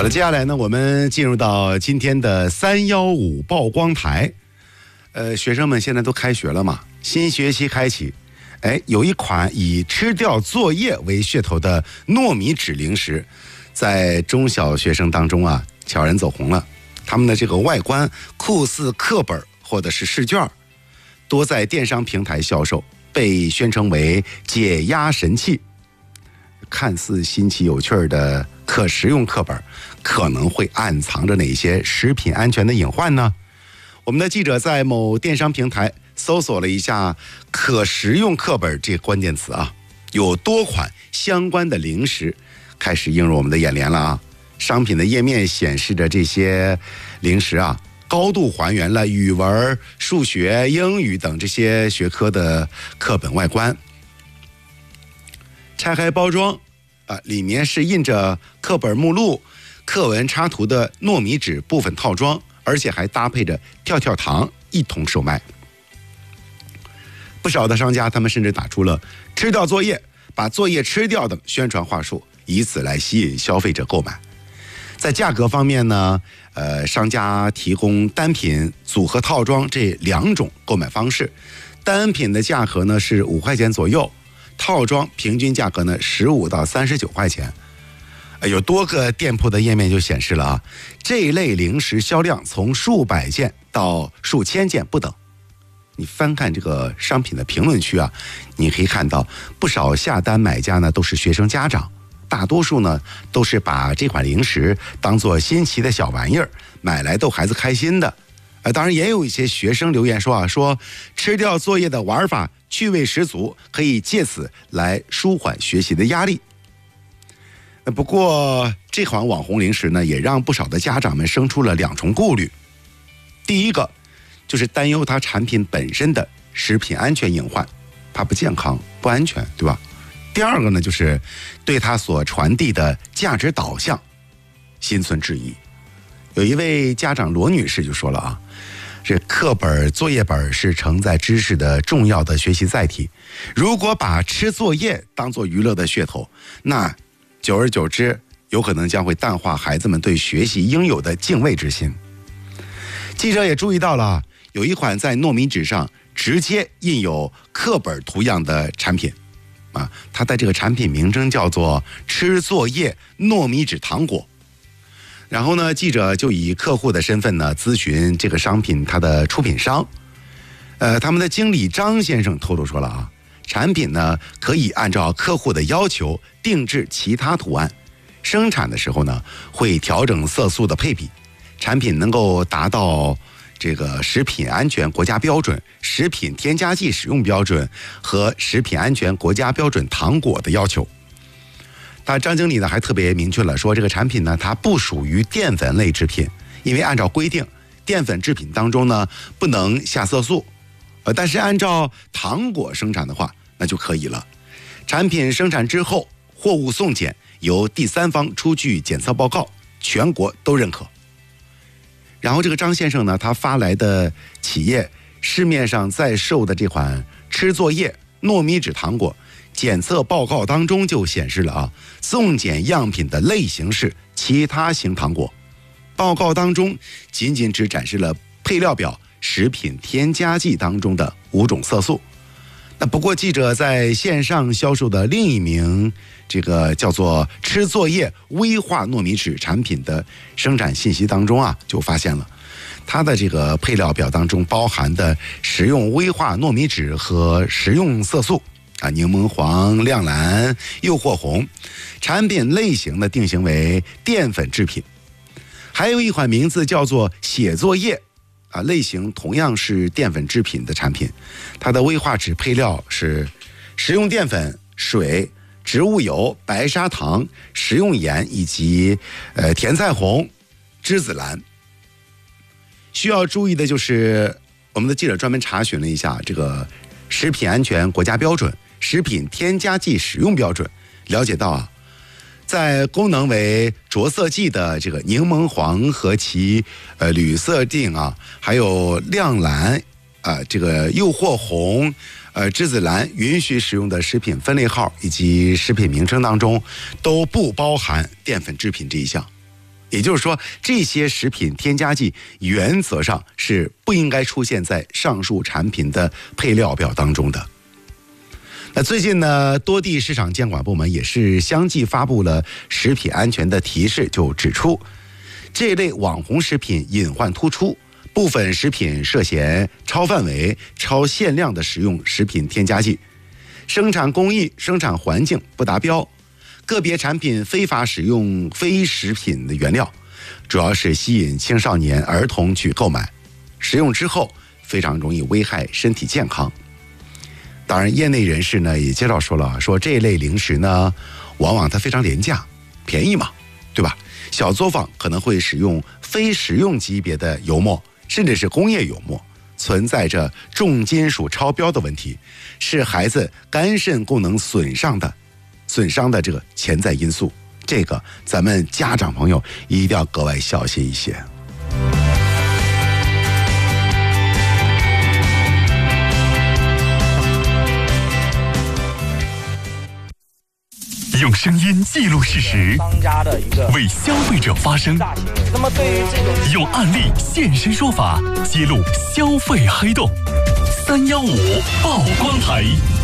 了，接下来呢，我们进入到今天的315曝光台。学生们现在都开学了嘛，新学期开启，有一款以吃掉作业为噱头的糯米纸零食，在中小学生当中啊，悄然走红了。他们的这个外观酷似课本或者是试卷，多在电商平台销售，被宣称为解压神器。看似新奇有趣的可食用课本，可能会暗藏着哪些食品安全的隐患呢？我们的记者在某电商平台搜索了一下可食用课本这个关键词啊，有多款相关的零食开始映入我们的眼帘了啊。商品的页面显示着这些零食啊，高度还原了语文、数学、英语等这些学科的课本外观。拆开包装里面是印着课本目录、课文插图的糯米纸部分套装，而且还搭配着跳跳糖一同售卖。不少的商家他们甚至打出了吃掉作业、把作业吃掉等宣传话术，以此来吸引消费者购买。在价格方面呢，商家提供单品、组合套装这两种购买方式。单品的价格呢是5块钱左右，套装平均价格呢15到39块钱。有多个店铺的页面就显示了啊，这一类零食销量从数百件到数千件不等。你翻看这个商品的评论区啊，你可以看到不少下单买家呢都是学生家长，大多数呢都是把这款零食当作新奇的小玩意儿买来逗孩子开心的。当然也有一些学生留言说吃掉作业的玩法趣味十足，可以借此来舒缓学习的压力。不过这款网红零食呢，也让不少的家长们生出了两重顾虑。第一个就是担忧它产品本身的食品安全隐患，怕不健康不安全，对吧？第二个呢，就是对它所传递的价值导向心存质疑。有一位家长罗女士就说了啊，这课本、作业本是承载知识的重要的学习载体，如果把吃作业当作娱乐的噱头，那久而久之有可能将会淡化孩子们对学习应有的敬畏之心。记者也注意到了，有一款在糯米纸上直接印有课本图样的产品啊，它的这个产品名称叫做吃作业糯米纸糖果。然后呢，记者就以客户的身份呢咨询这个商品它的出品商，他们的经理张先生透露说了啊，产品呢可以按照客户的要求定制其他图案，生产的时候呢会调整色素的配比，产品能够达到这个食品安全国家标准、食品添加剂使用标准和食品安全国家标准糖果的要求。张经理呢还特别明确了说，这个产品呢它不属于淀粉类制品，因为按照规定，淀粉制品当中呢不能下色素，但是按照糖果生产的话那就可以了。产品生产之后，货物送检，由第三方出具检测报告，全国都认可。然后这个张先生呢，他发来的企业市面上在售的这款吃作业糯米纸糖果，检测报告当中就显示了啊，送检样品的类型是其他型糖果。报告当中仅仅只展示了配料表食品添加剂当中的5种色素。那不过记者在线上销售的另一名这个叫做吃作业微化糯米纸产品的生产信息当中啊，就发现了它的这个配料表当中包含的食用微化糯米纸和食用色素啊，柠檬黄、亮蓝、诱惑红，产品类型的定型为淀粉制品。还有一款名字叫做写作业啊，类型同样是淀粉制品的产品，它的微化纸配料是食用淀粉、水、植物油、白砂糖、食用盐以及甜菜红、栀子蓝。需要注意的就是，我们的记者专门查询了一下这个食品安全国家标准、食品添加剂使用标准，了解到啊，在功能为着色剂的这个柠檬黄和其铝色锭啊，还有亮蓝这个诱惑红栀子蓝允许使用的食品分类号以及食品名称当中都不包含淀粉制品这一项。 也就是说，这些食品添加剂原则上是不应该出现在上述产品的配料表当中的。那最近呢，多地市场监管部门也是相继发布了食品安全的提示，就指出这类网红食品隐患突出，部分食品涉嫌超范围、超限量的使用食品添加剂，生产工艺、生产环境不达标，个别产品非法使用非食品的原料，主要是吸引青少年、儿童去购买，食用之后非常容易危害身体健康。当然，业内人士呢也介绍说了，说这类零食呢，往往它非常廉价，便宜嘛，对吧？小作坊可能会使用非食用级别的油墨，甚至是工业油墨，存在着重金属超标的问题，是孩子肝肾功能损伤的这个潜在因素。这个咱们家长朋友一定要格外小心一些。 用声音记录事实，为消费者发声。那么对于这种用案例现身说法，揭露消费黑洞。315曝光台。